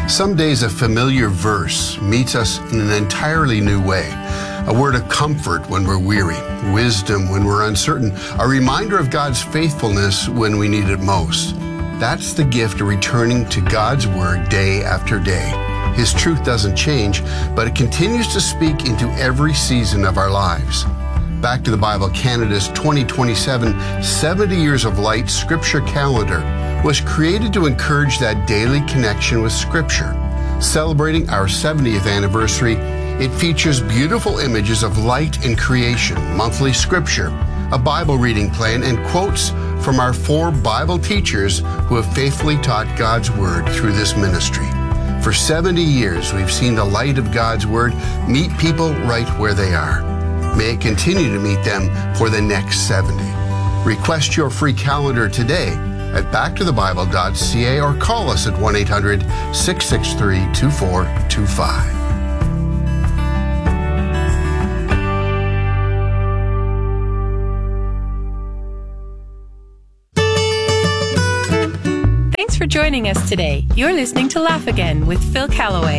Some days a familiar verse meets us in an entirely new way. A word of comfort when we're weary, wisdom when we're uncertain, a reminder of God's faithfulness when we need it most. That's the gift of returning to God's Word day after day. His truth doesn't change, but it continues to speak into every season of our lives. Back to the Bible Canada's 2027 70 Years of Light Scripture Calendar was created to encourage that daily connection with Scripture. Celebrating our 70th anniversary, it features beautiful images of light and creation, monthly Scripture, a Bible reading plan, and quotes from our 4 Bible teachers who have faithfully taught God's Word through this ministry. For 70 years, we've seen the light of God's Word meet people right where they are. May it continue to meet them for the next 70. Request your free calendar today at backtothebible.ca or call us at 1-800-663-2425. Thanks for joining us today. You're listening to Laugh Again with Phil Callaway.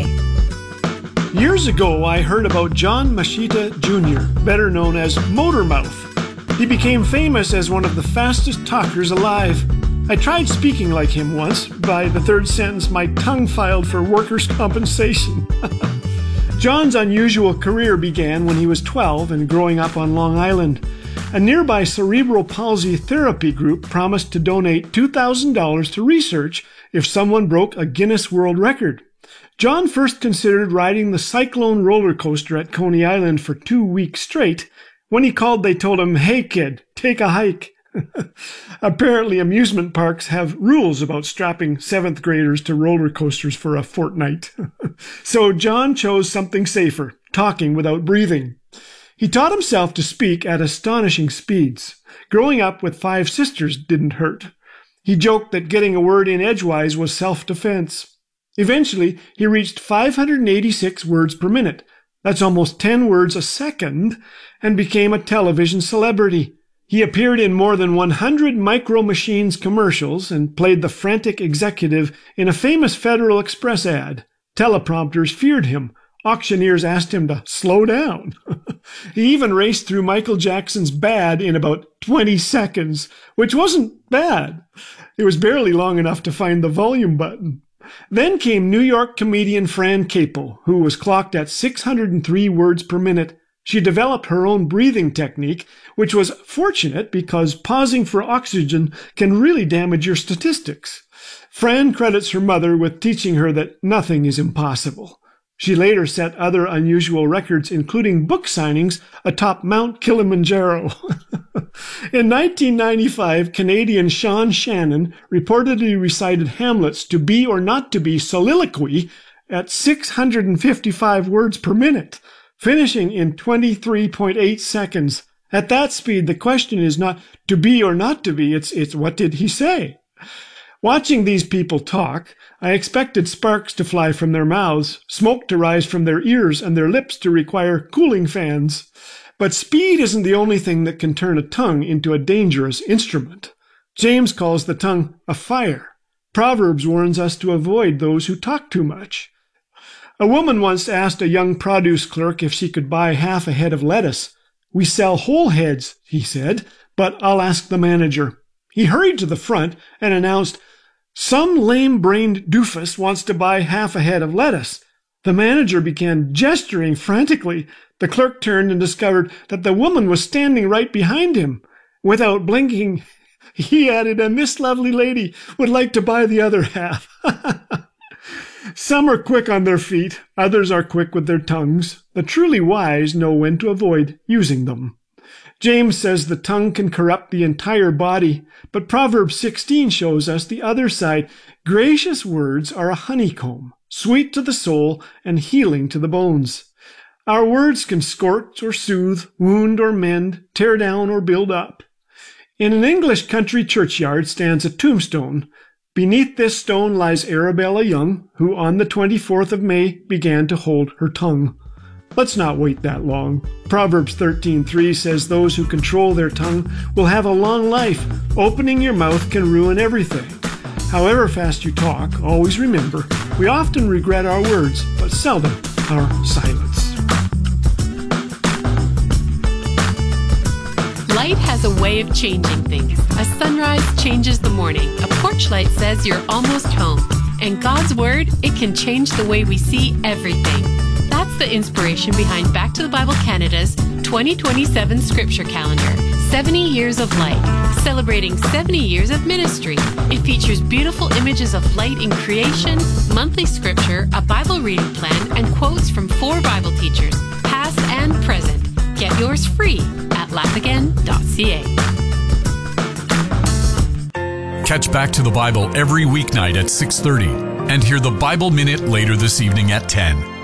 Years ago, I heard about John Machita Jr., better known as Motormouth. He became famous as one of the fastest talkers alive. I tried speaking like him once. By the 3rd sentence, my tongue filed for workers' compensation. John's unusual career began when he was 12 and growing up on Long Island. A nearby cerebral palsy therapy group promised to donate $2,000 to research if someone broke a Guinness World Record. John first considered riding the Cyclone roller coaster at Coney Island for 2 weeks straight. When he called, they told him, "Hey kid, take a hike." Apparently, amusement parks have rules about strapping 7th graders to roller coasters for a fortnight. So John chose something safer, talking without breathing. He taught himself to speak at astonishing speeds. Growing up with 5 sisters didn't hurt. He joked that getting a word in edgewise was self-defense. Eventually, he reached 586 words per minute. That's almost 10 words a second, and became a television celebrity. He appeared in more than 100 Micro Machines commercials and played the frantic executive in a famous Federal Express ad. Teleprompters feared him. Auctioneers asked him to slow down. He even raced through Michael Jackson's Bad in about 20 seconds, which wasn't bad. It was barely long enough to find the volume button. Then came New York comedian Fran Capo, who was clocked at 603 words per minute. She developed her own breathing technique, which was fortunate because pausing for oxygen can really damage your statistics. Fran credits her mother with teaching her that nothing is impossible. She later set other unusual records, including book signings atop Mount Kilimanjaro. In 1995, Canadian Sean Shannon reportedly recited Hamlet's To Be or Not to Be soliloquy at 655 words per minute, finishing in 23.8 seconds. At that speed, the question is not to be or not to be, it's what did he say? Watching these people talk, I expected sparks to fly from their mouths, smoke to rise from their ears, and their lips to require cooling fans. But speed isn't the only thing that can turn a tongue into a dangerous instrument. James calls the tongue a fire. Proverbs warns us to avoid those who talk too much. A woman once asked a young produce clerk if she could buy half a head of lettuce. "We sell whole heads," he said, "but I'll ask the manager." He hurried to the front and announced, "Some lame-brained doofus wants to buy half a head of lettuce." The manager began gesturing frantically. The clerk turned and discovered that the woman was standing right behind him. Without blinking, he added, "And this lovely lady would like to buy the other half." Some are quick on their feet, others are quick with their tongues. The truly wise know when to avoid using them. James says the tongue can corrupt the entire body, but Proverbs 16 shows us the other side. Gracious words are a honeycomb, sweet to the soul and healing to the bones. Our words can scorch or soothe, wound or mend, tear down or build up. In an English country churchyard stands a tombstone. Beneath this stone lies Arabella Young, who on the 24th of May began to hold her tongue. Let's not wait that long. Proverbs 13:3 says those who control their tongue will have a long life. Opening your mouth can ruin everything. However fast you talk, always remember, we often regret our words, but seldom our silence. Light has a way of changing things. A sunrise changes the morning. A porch light says you're almost home. And God's Word, it can change the way we see everything. That's the inspiration behind Back to the Bible Canada's 2027 Scripture Calendar, 70 Years of Light, celebrating 70 years of ministry. It features beautiful images of light in creation, monthly scripture, a Bible reading plan, and quotes from 4 Bible teachers, past and present. Get yours free at laughagain.ca. Catch Back to the Bible every weeknight at 6:30 and hear the Bible Minute later this evening at 10.